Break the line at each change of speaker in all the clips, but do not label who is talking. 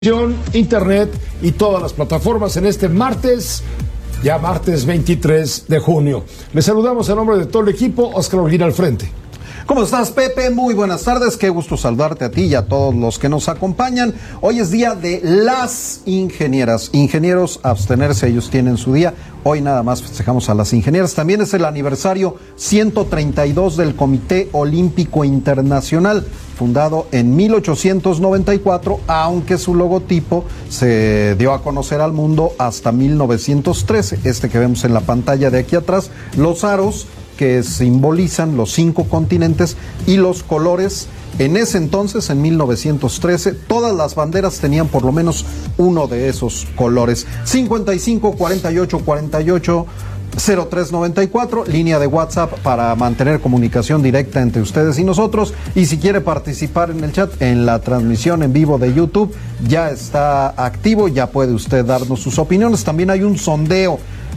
Internet y todas las plataformas en este martes, ya martes 23 de junio. Les saludamos en nombre de todo el equipo. Oscar Holguín al frente.
¿Cómo estás, Pepe? Muy buenas tardes, qué gusto saludarte a ti y a todos los que nos acompañan. Hoy es día de las ingenieras. Ingenieros, abstenerse, ellos tienen su día. Hoy nada más festejamos a las ingenieras. También es el aniversario 132 del Comité Olímpico Internacional, fundado en 1894, aunque su logotipo se dio a conocer al mundo hasta 1913. Este que vemos en la pantalla de aquí atrás, los aros que simbolizan los 5 continentes y los colores. En ese entonces, en 1913, todas las banderas tenían por lo menos uno de esos colores. 55 48 48 0394, línea de WhatsApp para mantener comunicación directa entre ustedes y nosotros. Y si quiere participar en el chat, en la transmisión en vivo de YouTube, ya está activo, ya puede usted darnos sus opiniones. También hay un sondeo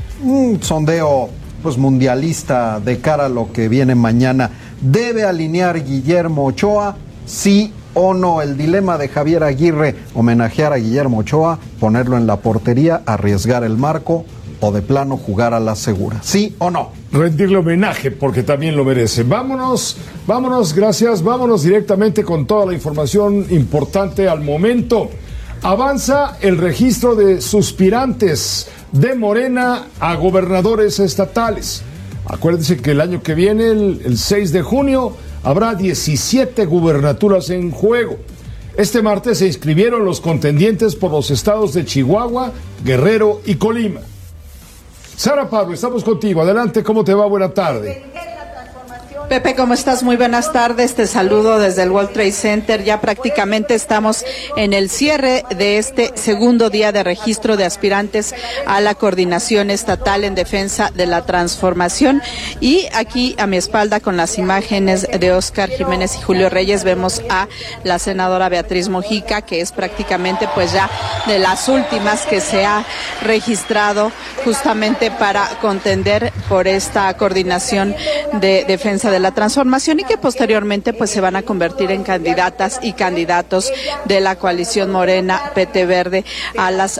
pues mundialista de cara a lo que viene mañana. ¿Debe alinear Guillermo Ochoa? ¿Sí o no? El dilema de Javier Aguirre: homenajear a Guillermo Ochoa, ponerlo en la portería, arriesgar el marco o de plano jugar a la segura. ¿Sí o no?
Rendirle homenaje porque también lo merece. Vámonos, gracias. Vámonos directamente con toda la información importante al momento. Avanza el registro de suspirantes de Morena a gobernadores estatales. Acuérdense que el año que viene, el 6 de junio, habrá 17 gubernaturas en juego. Este martes se inscribieron los contendientes por los estados de Chihuahua, Guerrero y Colima. Sara Pablo, estamos contigo. Adelante, ¿cómo te va? Buena tarde.
Pepe, ¿cómo estás? Muy buenas tardes, te saludo desde el World Trade Center. Ya prácticamente estamos en el cierre de este segundo día de registro de aspirantes a la coordinación estatal en defensa de la transformación. Y aquí a mi espalda, con las imágenes de Óscar Jiménez y Julio Reyes, vemos a la senadora Beatriz Mojica, que es prácticamente pues ya de las últimas que se ha registrado justamente para contender por esta coordinación de defensa de la transformación, y que posteriormente pues se van a convertir en candidatas y candidatos de la coalición Morena PT Verde a las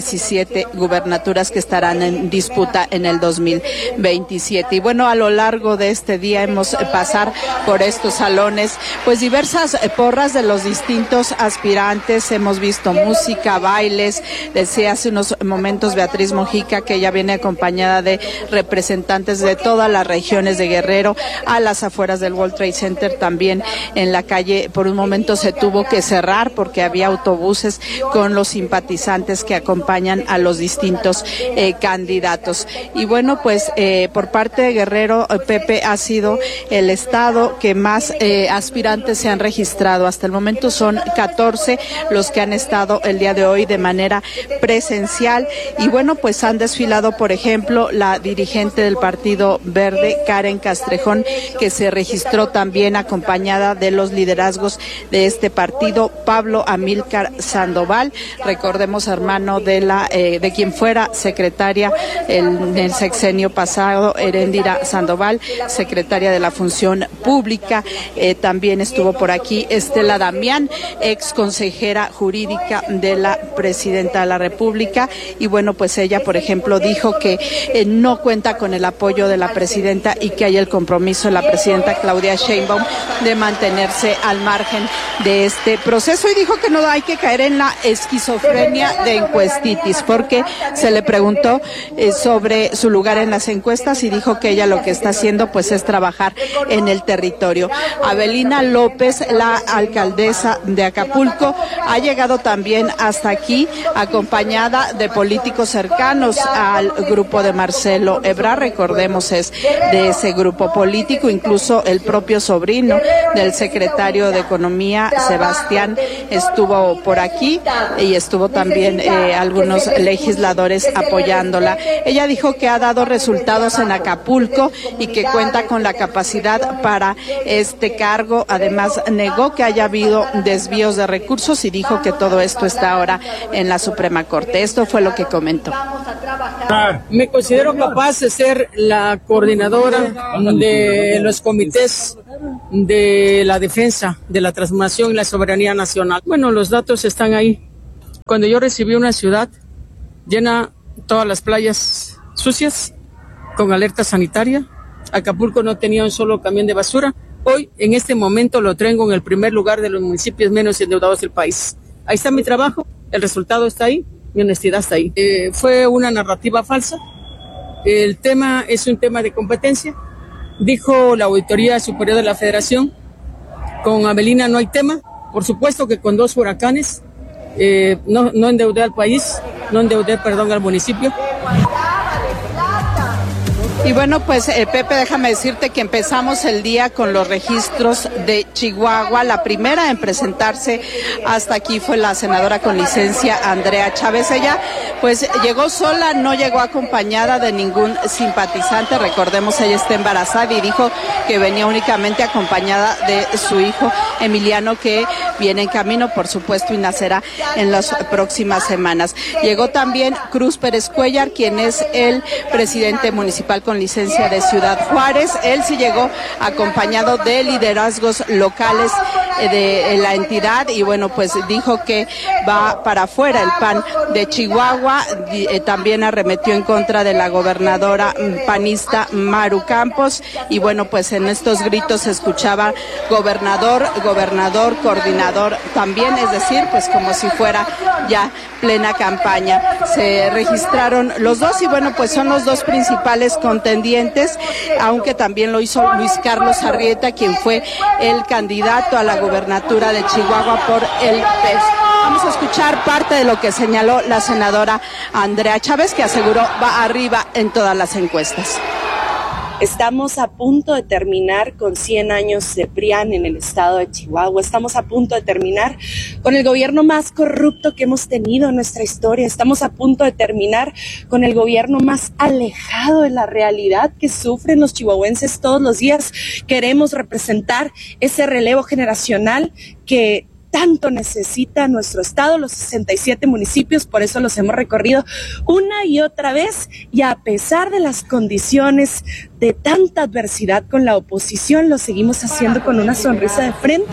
17 gubernaturas que estarán en disputa en el 2027. Y bueno, a lo largo de este día hemos pasar por estos salones pues diversas porras de los distintos aspirantes. Hemos visto música, bailes. Decía hace unos momentos Beatriz Mojica que ella viene acompañada de representantes de todas las regiones de Guerrero. A las afueras del World Trade Center también en la calle por un momento se tuvo que cerrar porque había autobuses con los simpatizantes que acompañan a los distintos candidatos. Y bueno, pues por parte de Guerrero, Pepe, ha sido el estado que más aspirantes se han registrado. Hasta el momento son 14 los que han estado el día de hoy de manera presencial. Y bueno, pues han desfilado, por ejemplo, la dirigente del Partido Verde, Karen Castrejón, que se registró también acompañada de los liderazgos de este partido, Pablo Amílcar Sandoval, recordemos hermano de quien fuera secretaria en el sexenio pasado, Heréndira Sandoval, secretaria de la Función Pública. También estuvo por aquí Estela Damián, ex consejera jurídica de la presidenta de la República. Y bueno, pues ella, por ejemplo, dijo que no cuenta con el apoyo de la presidenta y que hay el compromiso de la presidenta Claudia Sheinbaum de mantenerse al margen de este proceso, y dijo que no hay que caer en la esquizofrenia de encuestitis, porque se le preguntó sobre su lugar en las encuestas y dijo que ella lo que está haciendo pues es trabajar en el territorio. Abelina López, la alcaldesa de Acapulco, ha llegado también hasta aquí acompañada de políticos cercanos al grupo de Marcelo Ebrard, recordemos es de ese grupo político. Incluso el propio sobrino del secretario de Economía, Sebastián, estuvo por aquí, y estuvo también algunos legisladores apoyándola. Ella dijo que ha dado resultados en Acapulco y que cuenta con la capacidad para este cargo. Además, negó que haya habido desvíos de recursos y dijo que todo esto está ahora en la Suprema Corte. Esto fue lo que comentó.
Me considero capaz de ser la coordinadora de los comités de la defensa de la transformación y la soberanía nacional. Bueno, los datos están ahí. Cuando yo recibí una ciudad llena, todas las playas sucias, con alerta sanitaria, Acapulco no tenía un solo camión de basura. Hoy, en este momento, lo tengo en el primer lugar de los municipios menos endeudados del país. Ahí está mi trabajo, el resultado está ahí, mi honestidad está ahí. Fue una narrativa falsa. El tema es un tema de competencia. Dijo la Auditoría Superior de la Federación, con Avelina no hay tema. Por supuesto que con 2 huracanes no endeudé al país, al municipio.
Y bueno, pues Pepe, déjame decirte que empezamos el día con los registros de Chihuahua. La primera en presentarse hasta aquí fue la senadora con licencia Andrea Chávez. Ella pues llegó sola, no llegó acompañada de ningún simpatizante. Recordemos, ella está embarazada y dijo que venía únicamente acompañada de su hijo Emiliano, que viene en camino, por supuesto, y nacerá en las próximas semanas. Llegó también Cruz Pérez Cuellar, quien es el presidente municipal con licencia de Ciudad Juárez. Él sí llegó acompañado de liderazgos locales de la entidad y bueno, pues dijo que va para afuera el PAN de Chihuahua. También arremetió en contra de la gobernadora panista Maru Campos y bueno, pues en estos gritos se escuchaba gobernador, coordinador también, es decir, pues como si fuera ya plena campaña. Se registraron los dos y bueno, pues son los dos principales contendientes, aunque también lo hizo Luis Carlos Arrieta, quien fue el candidato a la gobernatura de Chihuahua por el PES. Vamos a escuchar parte de lo que señaló la senadora Andrea Chávez, que aseguró va arriba en todas las encuestas.
Estamos a punto de terminar con 100 años de PRIAN en el estado de Chihuahua. Estamos a punto de terminar con el gobierno más corrupto que hemos tenido en nuestra historia. Estamos a punto de terminar con el gobierno más alejado de la realidad que sufren los chihuahuenses todos los días. Queremos representar ese relevo generacional que tanto necesita nuestro estado, los 67 municipios, por eso los hemos recorrido una y otra vez, y a pesar de las condiciones de tanta adversidad con la oposición, lo seguimos haciendo con una sonrisa de frente.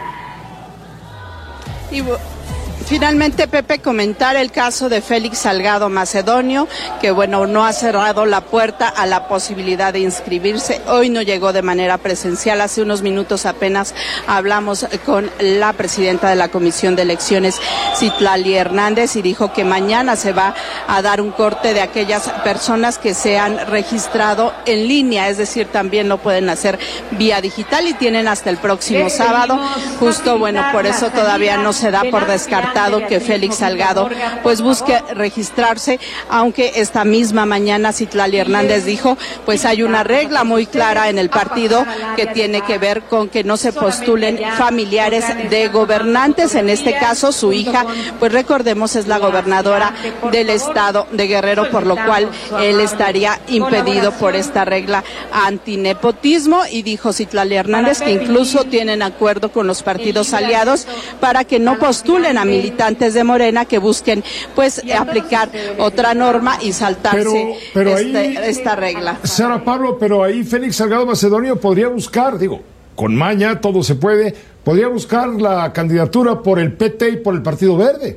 Y finalmente, Pepe, comentar el caso de Félix Salgado Macedonio, que bueno, no ha cerrado la puerta a la posibilidad de inscribirse. Hoy no llegó de manera presencial. Hace unos minutos apenas hablamos con la presidenta de la Comisión de Elecciones, Citlali Hernández, y dijo que mañana se va a dar un corte de aquellas personas que se han registrado en línea, es decir, también lo pueden hacer vía digital y tienen hasta el próximo sábado. Justo, bueno, por eso todavía no se da por descartado que Félix Salgado pues busque registrarse, aunque esta misma mañana Citlali Hernández dijo pues hay una regla muy clara en el partido que tiene que ver con que no se postulen familiares de gobernantes. En este caso su hija, pues recordemos, es la gobernadora del estado de Guerrero, por lo cual él estaría impedido por esta regla antinepotismo. Y dijo Citlali Hernández que incluso tienen acuerdo con los partidos aliados para que no postulen a militantes de Morena que busquen pues aplicar otra norma y saltarse esta regla.
Sara Pablo, pero ahí Félix Salgado Macedonio podría buscar, digo, con maña todo se puede, podría buscar la candidatura por el PT y por el Partido Verde.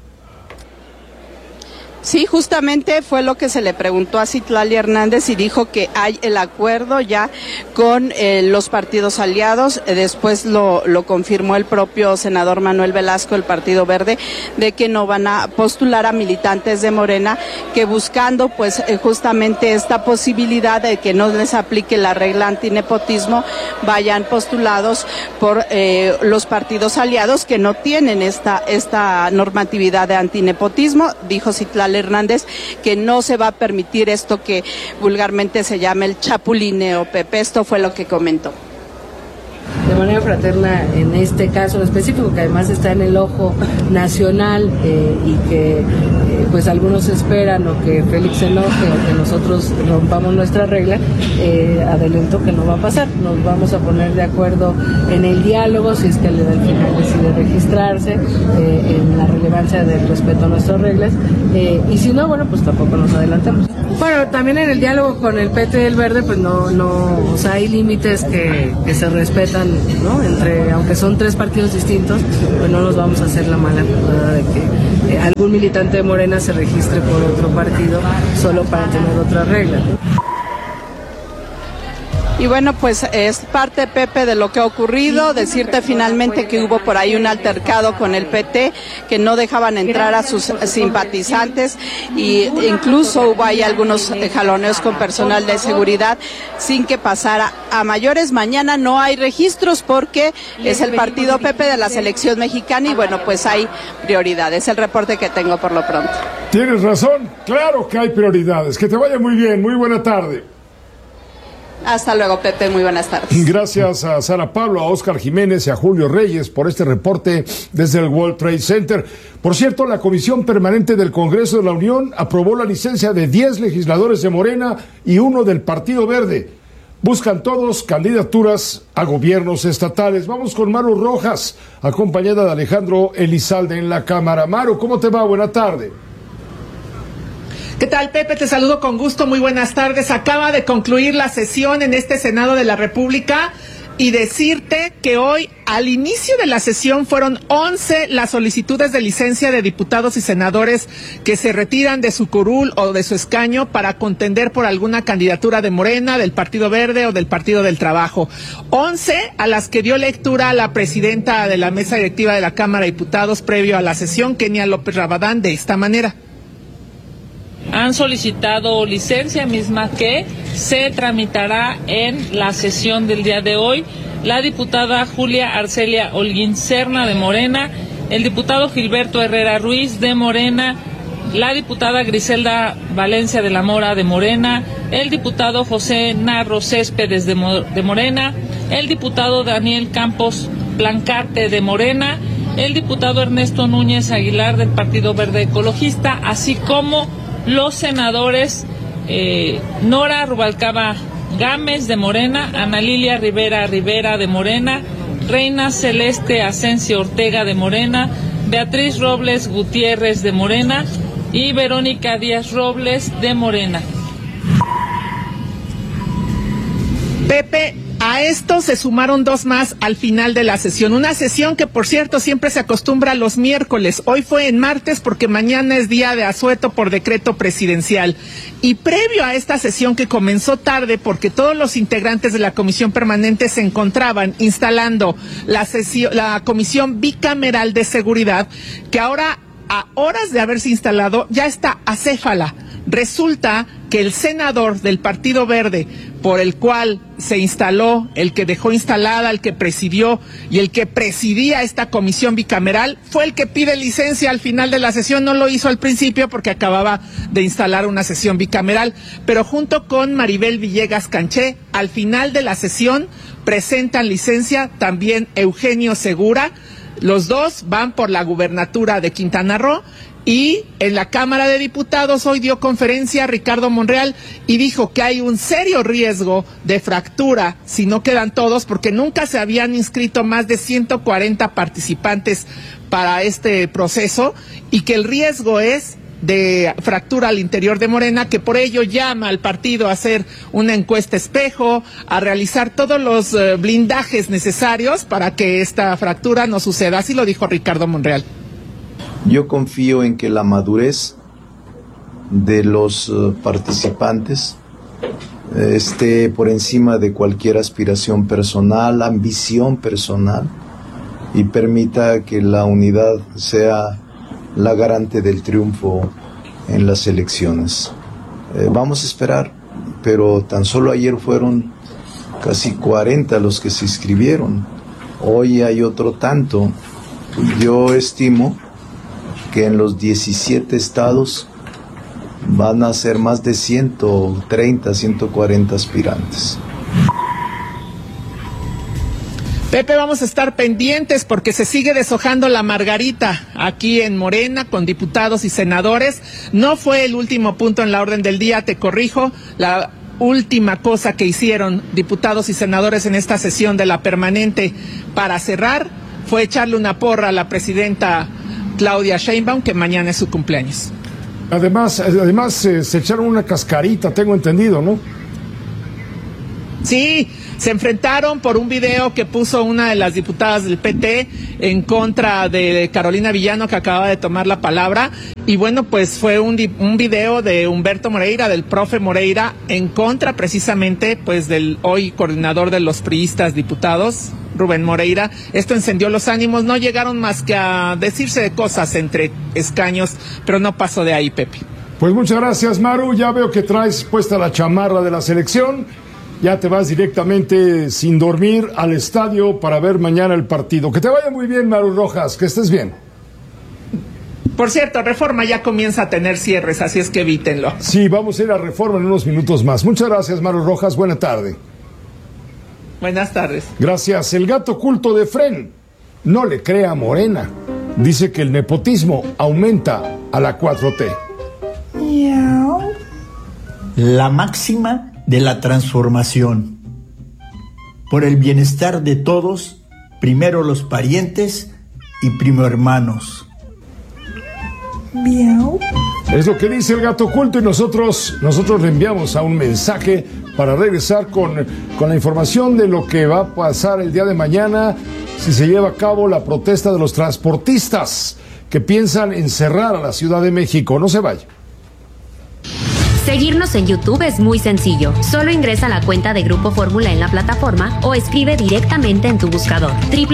Sí, justamente fue lo que se le preguntó a Citlali Hernández y dijo que hay el acuerdo ya con los partidos aliados. Después lo confirmó el propio senador Manuel Velasco, el Partido Verde, de que no van a postular a militantes de Morena, que buscando pues justamente esta posibilidad de que no les aplique la regla antinepotismo, vayan postulados por los partidos aliados que no tienen esta normatividad de antinepotismo. Dijo Citlali Hernández que no se va a permitir esto que vulgarmente se llama el chapulineo, Pepe. Esto fue lo que comentó.
De manera fraterna en este caso específico, que además está en el ojo nacional y que pues algunos esperan o que Félix se enoje o que nosotros rompamos nuestra regla, adelanto que no va a pasar. Nos vamos a poner de acuerdo en el diálogo, si es que al final decide registrarse, en la relevancia del respeto a nuestras reglas, y si no, bueno, pues tampoco nos adelantamos. Bueno, también en el diálogo con el PT y el Verde, pues no, o sea, hay límites que se respeten representan, ¿no? Aunque son 3 partidos distintos, pues no nos vamos a hacer la mala jugada de que algún militante de Morena se registre por otro partido solo para tener otra regla, ¿no?
Y bueno, pues es parte, Pepe, de lo que ha ocurrido. Decirte finalmente que hubo por ahí un altercado con el PT, que no dejaban entrar a sus simpatizantes, y incluso hubo ahí algunos jaloneos con personal de seguridad sin que pasara a mayores. Mañana no hay registros porque es el partido, Pepe, de la selección mexicana, y bueno, pues hay prioridades. El reporte que tengo por lo pronto.
Tienes razón, claro que hay prioridades. Que te vaya muy bien, muy buena tarde.
Hasta luego, Pepe, muy buenas tardes.
Gracias a Sara Pablo, a Óscar Jiménez y a Julio Reyes por este reporte desde el World Trade Center. Por cierto, la Comisión Permanente del Congreso de la Unión aprobó la licencia de 10 legisladores de Morena y 1 del Partido Verde. Buscan todos candidaturas a gobiernos estatales. Vamos con Maru Rojas, acompañada de Alejandro Elizalde en la Cámara. Maru, ¿cómo te va? Buena tarde.
¿Qué tal, Pepe? Te saludo con gusto, muy buenas tardes. Acaba de concluir la sesión en este Senado de la República y decirte que hoy, al inicio de la sesión, fueron 11 las solicitudes de licencia de diputados y senadores que se retiran de su curul o de su escaño para contender por alguna candidatura de Morena, del Partido Verde o del Partido del Trabajo. 11 a las que dio lectura la presidenta de la mesa directiva de la Cámara de Diputados previo a la sesión, Kenia López Rabadán, de esta manera.
Han solicitado licencia, misma que se tramitará en la sesión del día de hoy. La diputada Julia Arcelia Holguín Serna, de Morena, el diputado Gilberto Herrera Ruiz, de Morena, la diputada Griselda Valencia de la Mora, de Morena, el diputado José Narro Céspedes, de Morena, el diputado Daniel Campos Blancarte, de Morena, el diputado Ernesto Núñez Aguilar, del Partido Verde Ecologista, así como los senadores Nora Rubalcaba Gámez, de Morena, Ana Lilia Rivera, de Morena, Reina Celeste Asensio Ortega, de Morena, Beatriz Robles Gutiérrez, de Morena, y Verónica Díaz Robles, de Morena.
Pepe, a esto se sumaron 2 más al final de la sesión. Una sesión que, por cierto, siempre se acostumbra los miércoles. Hoy fue en martes porque mañana es día de asueto por decreto presidencial. Y previo a esta sesión, que comenzó tarde porque todos los integrantes de la Comisión Permanente se encontraban instalando la Comisión Bicameral de Seguridad, que ahora, a horas de haberse instalado, ya está acéfala. Resulta que el senador del Partido Verde, por el cual se instaló, el que dejó instalada, el que presidió y el que presidía esta comisión bicameral, fue el que pide licencia al final de la sesión. No lo hizo al principio porque acababa de instalar una sesión bicameral, pero junto con Maribel Villegas Canché, al final de la sesión presentan licencia también Eugenio Segura. Los dos van por la gubernatura de Quintana Roo. Y en la Cámara de Diputados hoy dio conferencia Ricardo Monreal y dijo que hay un serio riesgo de fractura si no quedan todos, porque nunca se habían inscrito más de 140 participantes para este proceso, y que el riesgo es de fractura al interior de Morena, que por ello llama al partido a hacer una encuesta espejo, a realizar todos los blindajes necesarios para que esta fractura no suceda. Así lo dijo Ricardo Monreal.
Yo confío en que la madurez de los participantes esté por encima de cualquier aspiración personal, ambición personal, y permita que la unidad sea la garante del triunfo en las elecciones. Vamos a esperar, pero tan solo ayer fueron casi 40 los que se inscribieron. Hoy hay otro tanto. Yo estimo que en los 17 estados van a ser más de 130, 140 aspirantes.
Pepe, vamos a estar pendientes porque se sigue deshojando la margarita aquí en Morena con diputados y senadores. No fue el último punto en la orden del día, te corrijo. La última cosa que hicieron diputados y senadores en esta sesión de la permanente para cerrar fue echarle una porra a la presidenta Claudia Sheinbaum, que mañana es su cumpleaños.
Además se echaron una cascarita, tengo entendido, ¿no?
Sí, Se enfrentaron por un video que puso una de las diputadas del PT en contra de Carolina Villano, que acaba de tomar la palabra. Y bueno, pues fue un video de Humberto Moreira, del profe Moreira, en contra precisamente pues del hoy coordinador de los priistas diputados, Rubén Moreira. Esto encendió los ánimos, no llegaron más que a decirse de cosas entre escaños, pero no pasó de ahí, Pepe.
Pues muchas gracias, Maru. Ya veo que traes puesta la chamarra de la selección. Ya te vas directamente sin dormir al estadio para ver mañana el partido. Que te vaya muy bien, Maru Rojas, que estés bien.
Por cierto, Reforma ya comienza a tener cierres, así es que evítenlo.
Sí, vamos a ir a Reforma en unos minutos más. Muchas gracias, Maru Rojas. Buena tarde.
Buenas tardes.
Gracias. El gato oculto de Fren no le crea a Morena. Dice que el nepotismo aumenta a la 4T.
La máxima de la transformación. Por el bienestar de todos, primero los parientes y primo hermanos.
Miau. Es lo que dice el gato oculto y nosotros le enviamos a un mensaje para regresar con la información de lo que va a pasar el día de mañana si se lleva a cabo la protesta de los transportistas que piensan encerrar a la Ciudad de México. No se vaya.
Seguirnos en YouTube es muy sencillo. Solo ingresa a la cuenta de Grupo Fórmula en la plataforma o escribe directamente en tu buscador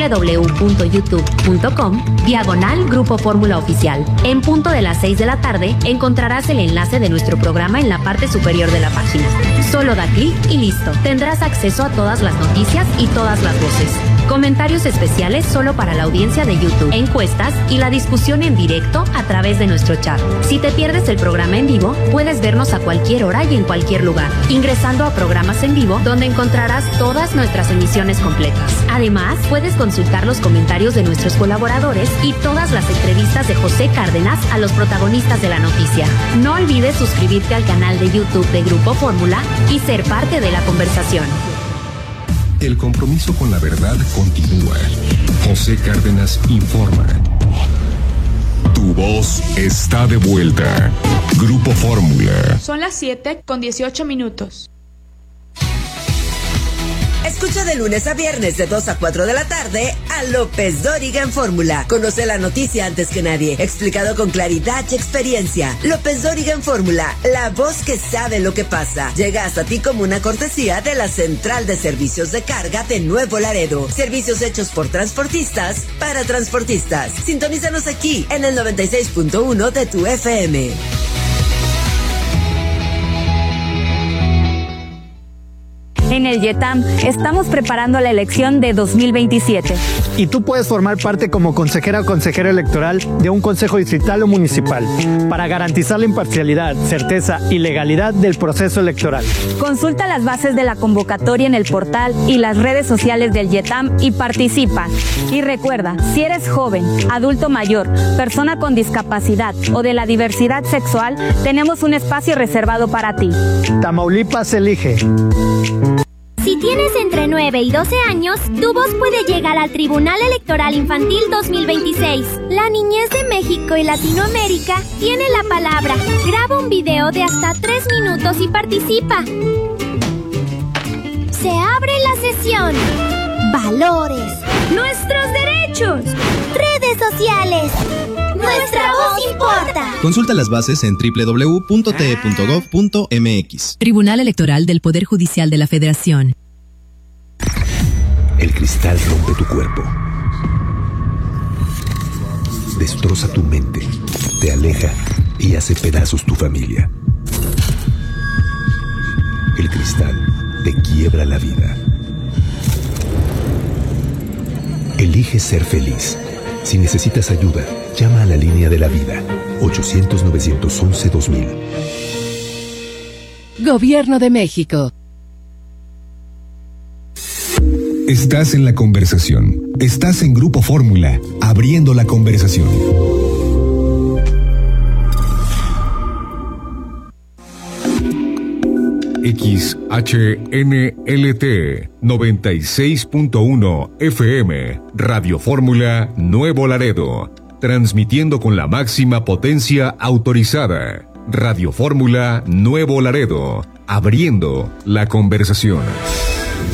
www.youtube.com/Grupo Fórmula Oficial. En punto de las 6 de la tarde encontrarás el enlace de nuestro programa en la parte superior de la página. Solo da clic y listo. Tendrás acceso a todas las noticias y todas las voces. Comentarios especiales solo para la audiencia de YouTube, encuestas y la discusión en directo a través de nuestro chat. Si te pierdes el programa en vivo, puedes vernos a cualquier hora y en cualquier lugar, ingresando a programas en vivo donde encontrarás todas nuestras emisiones completas. Además, puedes consultar los comentarios de nuestros colaboradores y todas las entrevistas de José Cárdenas a los protagonistas de la noticia. No olvides suscribirte al canal de YouTube de Grupo Fórmula y ser parte de la conversación.
El compromiso con la verdad continúa. José Cárdenas informa. Tu voz está de vuelta. Grupo Fórmula.
Son las 7:18.
Escucha de lunes a viernes de 2 a 4 de la tarde a López Dóriga en Fórmula. Conoce la noticia antes que nadie, explicado con claridad y experiencia. López Dóriga en Fórmula, la voz que sabe lo que pasa. Llega hasta ti como una cortesía de la Central de Servicios de Carga de Nuevo Laredo. Servicios hechos por transportistas para transportistas. Sintonízanos aquí en el 96.1 de tu FM.
En el YETAM estamos preparando la elección de 2027.
Y tú puedes formar parte como consejera o consejero electoral de un consejo distrital o municipal para garantizar la imparcialidad, certeza y legalidad del proceso electoral.
Consulta las bases de la convocatoria en el portal y las redes sociales del YETAM y participa. Y recuerda, si eres joven, adulto mayor, persona con discapacidad o de la diversidad sexual, tenemos un espacio reservado para ti.
Tamaulipas elige.
Si tienes entre 9 y 12 años, tu voz puede llegar al Tribunal Electoral Infantil 2026. La niñez de México y Latinoamérica tiene la palabra. Graba un video de hasta 3 minutos y participa. Se abre la sesión. Valores. Nuestros derechos. Redes sociales. Nuestra voz importa.
Consulta las bases en www.te.gov.mx.
Tribunal Electoral del Poder Judicial de la Federación.
El cristal rompe tu cuerpo. Destroza tu mente. Te aleja y hace pedazos tu familia. El cristal te quiebra la vida. Elige ser feliz. Si necesitas ayuda, llama a la línea de la vida, 800-911-2000.
Gobierno de México.
Estás en la conversación. Estás en Grupo Fórmula, abriendo la conversación. XHNLT 96.1 FM, Radio Fórmula Nuevo Laredo, transmitiendo con la máxima potencia autorizada. Radio Fórmula Nuevo Laredo, abriendo la conversación.